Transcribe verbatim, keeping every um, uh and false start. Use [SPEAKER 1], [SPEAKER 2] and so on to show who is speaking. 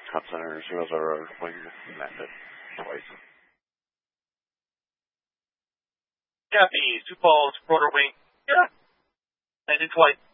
[SPEAKER 1] Hudson or Sioux Falls Road, wing landed twice.
[SPEAKER 2] Copy, Sioux Falls, quarter wing. Yeah, landed twice.